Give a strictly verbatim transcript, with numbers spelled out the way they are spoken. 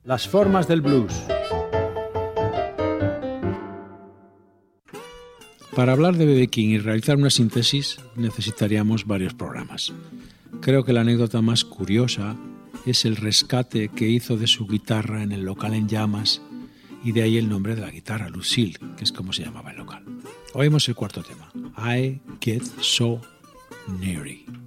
Las formas del blues. Para hablar de B B. King y realizar una síntesis necesitaríamos varios programas. Creo que la anécdota más curiosa es el rescate que hizo de su guitarra en el local en llamas, y de ahí el nombre de la guitarra, Lucille, que es como se llamaba el local. Oímos el cuarto tema, I Get So Neary.